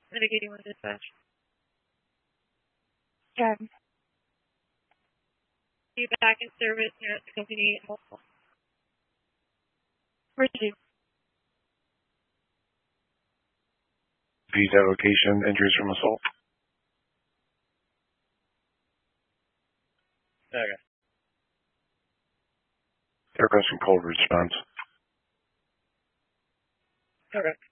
Mitigating with dispatch. Okay. Be back in service near the company. Receive. Visa location, injuries from assault. Okay. Aircraft from Cold response. Okay.